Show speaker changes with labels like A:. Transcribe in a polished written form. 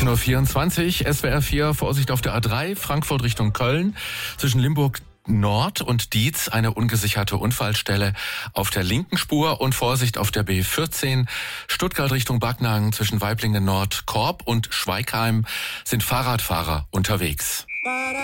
A: 18:24 Uhr, SWR 4, Vorsicht auf der A3, Frankfurt Richtung Köln. Zwischen Limburg Nord und Dietz eine ungesicherte Unfallstelle auf der linken Spur und Vorsicht auf der B14. Stuttgart Richtung Backnang zwischen Weiblingen Nord, Korb und Schweigheim sind Fahrradfahrer unterwegs.